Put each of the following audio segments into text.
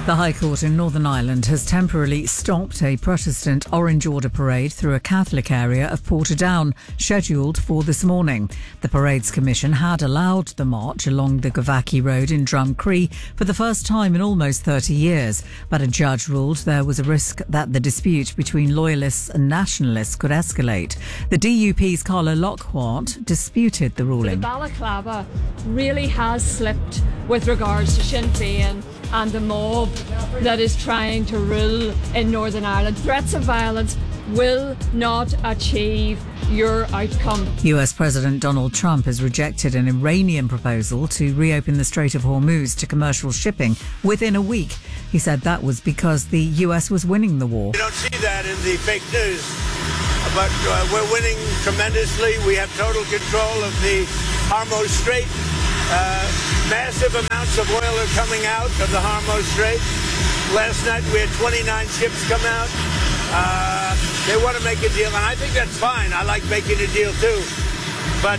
The High Court in Northern Ireland has temporarily stopped a Protestant Orange Order parade through a Catholic area of Portadown, scheduled for this morning. The Parades Commission had allowed the march along the Gavaki Road in Drumcree for the first time in almost 30 years, but a judge ruled there was a risk that the dispute between loyalists and nationalists could escalate. The DUP's Carla Lockhart disputed the ruling. The balaclava really has slipped with regards to Sinn Féin and the mob that is trying to rule in Northern Ireland. Threats of violence will not achieve your outcome. US President Donald Trump has rejected an Iranian proposal to reopen the Strait of Hormuz to commercial shipping within a week. He said that was because the US was winning the war. You don't see that in the fake news, but we're winning tremendously. We have total control of the Hormuz Strait. Massive amounts of oil are coming out of the Hormuz Strait. Last night we had 29 ships come out. They want to make a deal, and I think that's fine. I like making a deal too. But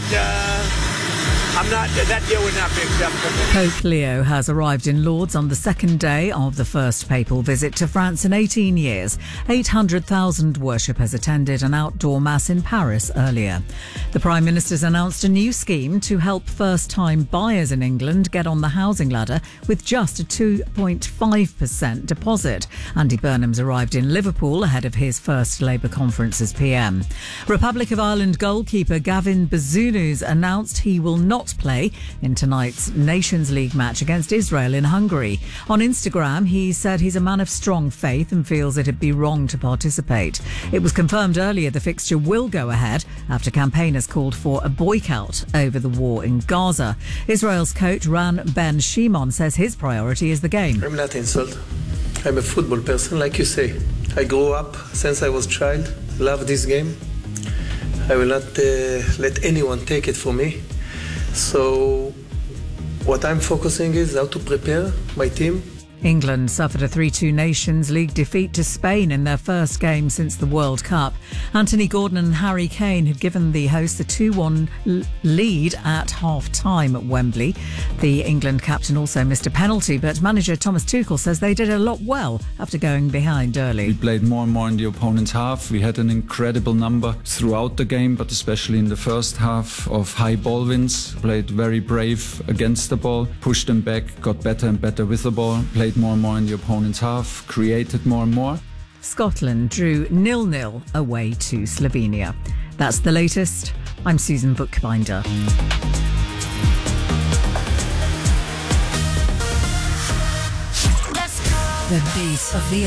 that deal would not be acceptable. Pope Leo has arrived in Lourdes on the second day of the first papal visit to France in 18 years. 800,000 worshippers attended an outdoor mass in Paris earlier. The Prime Minister's announced a new scheme to help first-time buyers in England get on the housing ladder with just a 2.5% deposit. Andy Burnham's arrived in Liverpool ahead of his first Labour conference as PM. Republic of Ireland goalkeeper Gavin Bazunus announced he will not play in tonight's Nations League match against Israel in Hungary. On Instagram, he said he's a man of strong faith and feels it'd be wrong to participate. It was confirmed earlier the fixture will go ahead after campaigners called for a boycott over the war in Gaza. Israel's coach Ran Ben Shimon says his priority is the game. I'm not insulted. I'm a football person, like you say. I grew up since I was a child, love this game. I will not let anyone take it from me. So what I'm focusing is how to prepare my team. England suffered a 3-2 Nations League defeat to Spain in their first game since the World Cup. Anthony Gordon and Harry Kane had given the hosts a 2-1 lead at half-time at Wembley. The England captain also missed a penalty, but manager Thomas Tuchel says they did a lot well after going behind early. We played more and more in the opponent's half. We had an incredible number throughout the game, but especially in the first half of high ball wins. Played very brave against the ball, pushed them back, got better and better with the ball, played more and more in the opponent's half, created more and more. Scotland drew 0-0 away to Slovenia. That's the latest. I'm Susan Bookbinder. The beat of the